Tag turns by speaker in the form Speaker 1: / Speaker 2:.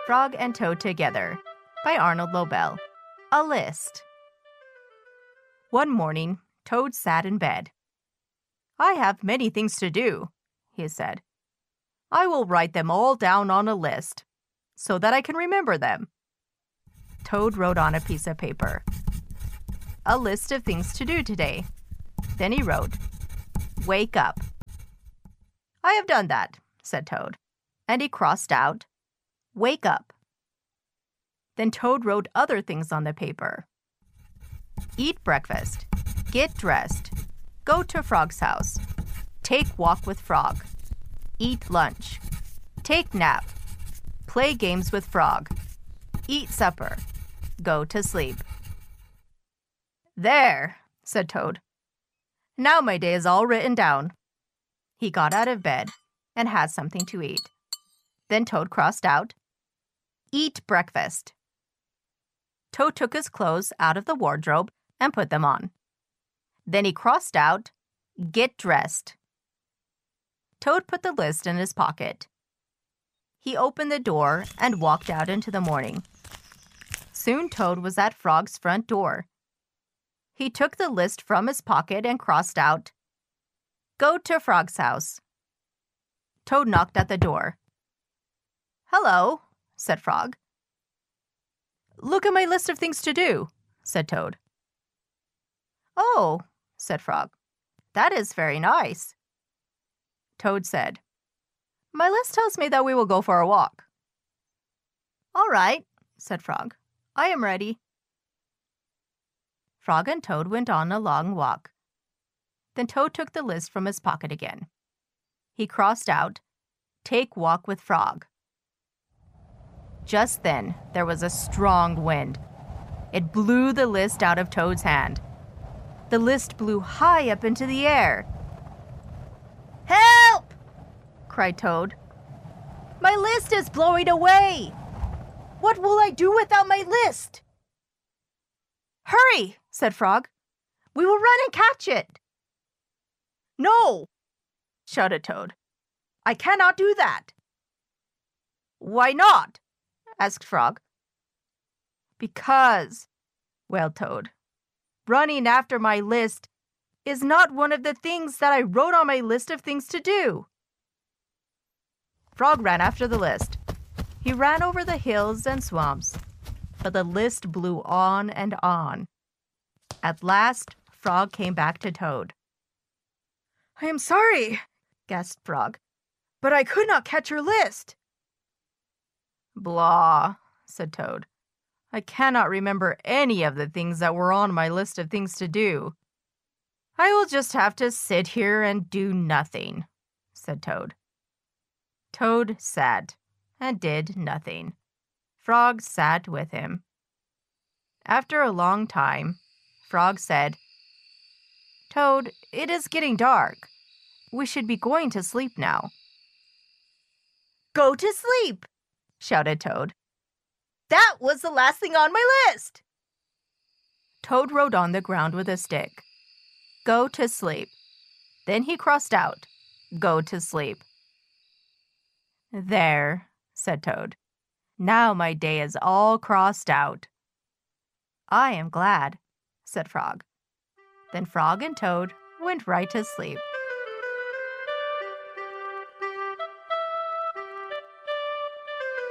Speaker 1: Frog and Toad Together by Arnold Lobel. A list. One morning, Toad sat in bed. "I have many things to do," he said. "I will write them all down on a list so that I can remember them." Toad wrote on a piece of paper, "A list of things to do today." Then he wrote, "Wake up." "I have done that," said Toad, and he crossed out, "Wake up." Then Toad wrote other things on the paper. Eat breakfast, get dressed, go to Frog's house, take walk with Frog, eat lunch, take nap, play games with Frog, eat supper, go to sleep. "There," said Toad. "Now my day is all written down." He got out of bed and had something to eat. Then Toad crossed out, "Eat breakfast." Toad took his clothes out of the wardrobe and put them on. Then he crossed out, "Get dressed." Toad put the list in his pocket. He opened the door and walked out into the morning. Soon Toad was at Frog's front door. He took the list from his pocket and crossed out, "Go to Frog's house." Toad knocked at the door. "Hello," said Frog. "Look at my list of things to do," said Toad. "Oh," said Frog, "that is very nice." Toad said, "My list tells me that we will go for a walk." "All right," said Frog. "I am ready." Frog and Toad went on a long walk. Then Toad took the list from his pocket again. He crossed out, "Take walk with Frog." Just then, there was a strong wind. It blew the list out of Toad's hand. The list blew high up into the air. "Help!" cried Toad. "My list is blowing away! What will I do without my list?" "Hurry!" said Frog. "We will run and catch it." "No!" shouted Toad. "I cannot do that." "Why not?" asked Frog. "Because," wailed Toad, "running after my list is not one of the things that I wrote on my list of things to do." Frog ran after the list. He ran over the hills and swamps, but the list blew on and on. At last, Frog came back to Toad. "I am sorry," gasped Frog, "but I could not catch your list." "Blah," said Toad. "I cannot remember any of the things that were on my list of things to do. I will just have to sit here and do nothing," said Toad. Toad sat and did nothing. Frog sat with him. After a long time, Frog said, "Toad, it is getting dark. We should be going to sleep now." "Go to sleep!" shouted Toad. "That was the last thing on my list." Toad wrote on the ground with a stick, "Go to sleep." Then he crossed out, "Go to sleep." "There," said Toad. "Now my day is all crossed out." "I am glad," said Frog. Then Frog and Toad went right to sleep.